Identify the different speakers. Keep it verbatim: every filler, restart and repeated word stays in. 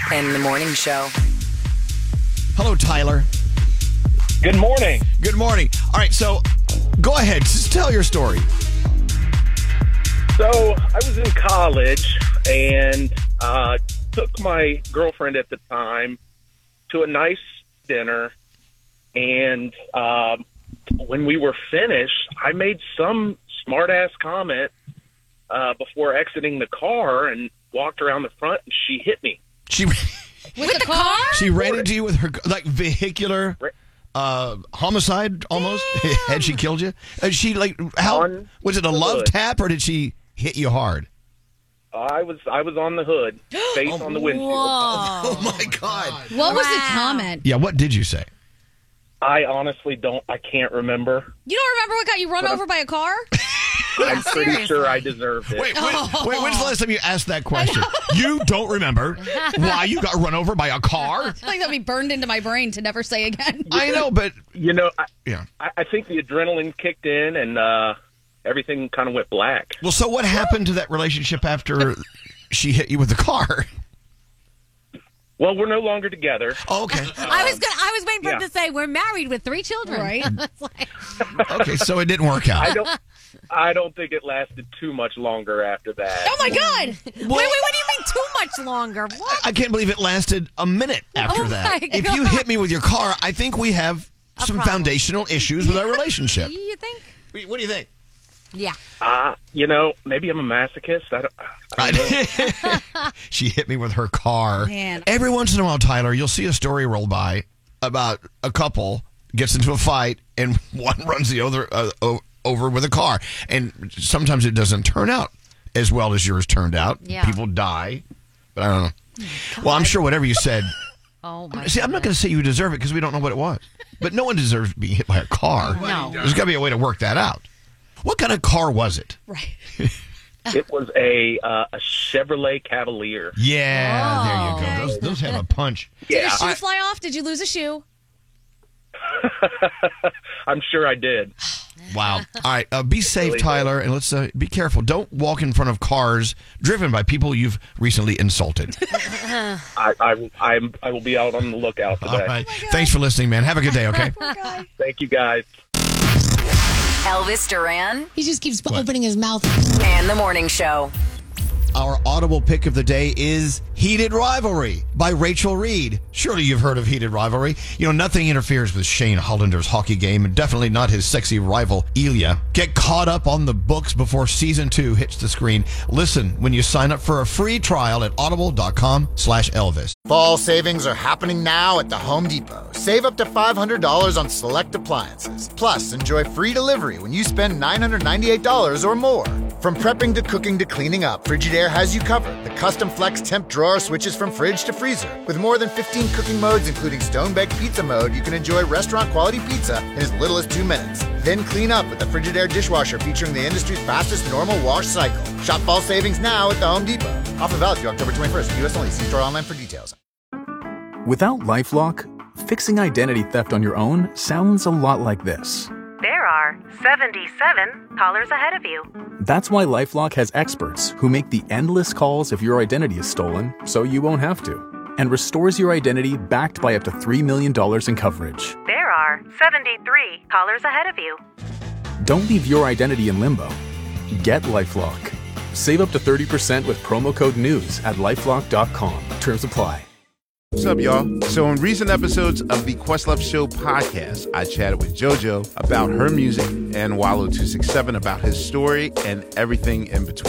Speaker 1: in the morning show.
Speaker 2: Hello, Tyler.
Speaker 3: Good morning.
Speaker 2: Good morning. All right, so go ahead. Just tell your story.
Speaker 3: So I was in college and uh, took my girlfriend at the time to a nice dinner. And uh, when we were finished, I made some smart-ass comment uh, before exiting the car and walked around the front, and she hit me.
Speaker 2: She
Speaker 4: With, With the car?
Speaker 2: She ran into you with her, like, vehicular uh, homicide, almost? Had she killed you? And she, like, how,
Speaker 3: On
Speaker 2: was it a love
Speaker 3: hood.
Speaker 2: tap, or did she hit you hard?
Speaker 3: I was I was on the hood, face
Speaker 2: Oh,
Speaker 3: on the windshield.
Speaker 2: Oh, my God.
Speaker 4: What was the
Speaker 5: Wow.
Speaker 4: comment?
Speaker 2: Yeah, what did you say?
Speaker 3: I honestly don't, I can't remember.
Speaker 4: You don't remember what got you run
Speaker 3: But-
Speaker 4: over by a car?
Speaker 3: I'm pretty
Speaker 5: seriously.
Speaker 3: sure I deserved it.
Speaker 2: Wait, wait, wait, when's the last time you asked that question? You don't remember why you got run over by a car?
Speaker 4: I think that'd be burned into my brain to never say again.
Speaker 2: I know, but
Speaker 3: You know, I,
Speaker 2: yeah.
Speaker 3: I, I think the adrenaline kicked in and uh, everything kind of went black.
Speaker 2: Well, so what happened to that relationship after she hit you with the car?
Speaker 3: Well, we're no longer together.
Speaker 2: Oh, okay.
Speaker 5: I was gonna, I was waiting for him
Speaker 3: yeah.
Speaker 5: to say we're married with three children.
Speaker 4: Right.
Speaker 5: It's like-
Speaker 2: Okay, so it didn't work
Speaker 3: I
Speaker 2: out.
Speaker 3: don't. I don't think it lasted too much longer after that.
Speaker 4: Oh, my God.
Speaker 5: wait, wait, what do you mean too much longer? What?
Speaker 2: I can't believe it lasted a minute after
Speaker 5: Oh,
Speaker 2: that.
Speaker 5: my
Speaker 2: If you
Speaker 5: God.
Speaker 2: hit me with your car, I think we have
Speaker 5: A
Speaker 2: some
Speaker 5: problem.
Speaker 2: foundational issues with our relationship.
Speaker 5: You think?
Speaker 2: What do you think?
Speaker 5: Yeah.
Speaker 3: Uh, you know, maybe I'm a masochist. I don't, I don't know.
Speaker 2: She hit me with her car.
Speaker 4: Man.
Speaker 2: Every once in a while, Tyler, you'll see a story roll by about a couple gets into a fight and one runs the other uh, o- over with a car. And sometimes it doesn't turn out as well as yours turned out.
Speaker 5: Yeah.
Speaker 2: People die. But I don't know. Well, I'm sure whatever you said.
Speaker 5: Oh my.
Speaker 2: See, I'm not going to say you deserve it because we don't know what it was. But no one deserves being hit by a car.
Speaker 5: No.
Speaker 2: There's got to be a way to work that out. What kind of car was it?
Speaker 4: Right.
Speaker 3: It was a uh, a Chevrolet Cavalier.
Speaker 2: Yeah, there you
Speaker 5: Oh.
Speaker 2: go. Those, those have a punch.
Speaker 4: Did
Speaker 3: Yeah,
Speaker 4: a shoe
Speaker 3: I-
Speaker 4: fly off? Did you lose a shoe?
Speaker 3: I'm sure I did.
Speaker 2: Wow. All right. Uh, be safe,
Speaker 3: Really
Speaker 2: Tyler, and let's uh, be careful. Don't walk in front of cars driven by people you've recently insulted.
Speaker 3: I, I, I'm, I will be out on the lookout for
Speaker 2: All
Speaker 3: that.
Speaker 2: right. Thanks for listening, man. Have a good day, okay?
Speaker 3: Thank you, guys.
Speaker 1: Elvis Duran
Speaker 6: He just keeps opening his mouth.
Speaker 1: and the morning show.
Speaker 2: Our audible pick of the day is Heated Rivalry by Rachel Reed. Surely you've heard of Heated Rivalry. You know, nothing interferes with Shane Hollander's hockey game, and definitely not his sexy rival, Ilya. Get caught up on the books before season two hits the screen. Listen when you sign up for a free trial at audible.com slash Elvis.
Speaker 7: Fall savings are happening now at the Home Depot. Save up to five hundred dollars on select appliances. Plus, enjoy free delivery when you spend nine hundred ninety-eight dollars or more. From prepping to cooking to cleaning up, Frigidaire has you covered. The custom flex temp drawer switches from fridge to freezer. With more than fifteen cooking modes, including stone-baked pizza mode, you can enjoy restaurant-quality pizza in as little as two minutes. Then clean up with the Frigidaire dishwasher featuring the industry's fastest normal wash cycle. Shop fall savings now at the Home Depot. Offer valid through October twenty-first. U S only. See store online for details.
Speaker 8: Without LifeLock, fixing identity theft on your own sounds a lot like this.
Speaker 9: There are seventy-seven callers ahead of you.
Speaker 8: That's why LifeLock has experts who make the endless calls if your identity is stolen so you won't have to, and restores your identity backed by up to three million dollars in coverage.
Speaker 9: There are seventy-three callers ahead of you.
Speaker 8: Don't leave your identity in limbo. Get LifeLock. Save up to thirty percent with promo code NEWS at lifelock dot com. Terms apply.
Speaker 10: What's up, y'all? So in recent episodes of the Questlove Show podcast, I chatted with JoJo about her music and Wallow two six seven about his story and everything in between.